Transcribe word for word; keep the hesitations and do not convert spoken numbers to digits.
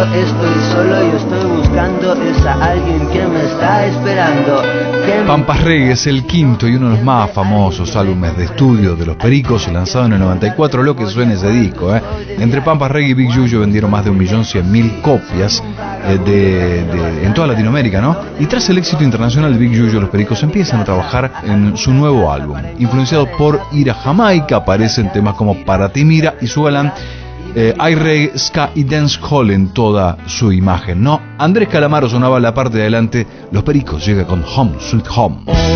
estoy solo y estoy buscando esa alguien que me está esperando. Pampas Reggae es el quinto y uno de los más famosos álbumes de estudio de Los Pericos, lanzado en el noventa y cuatro. Lo que suena ese disco, ¿eh? Entre Pampas Reggae y Big Yuyo vendieron más de un millón cien mil copias eh, de, de, en toda Latinoamérica, ¿no? Y tras el éxito internacional de Big Yuyo, Los Pericos empiezan a trabajar en su nuevo álbum. Influenciado por Ir a Jamaica, aparecen temas como Para ti mira y su galán. Eh, hay reggae, ska y dancehall en toda su imagen, ¿no? Andrés Calamaro sonaba la parte de adelante. Los Pericos llega con Home Sweet Home.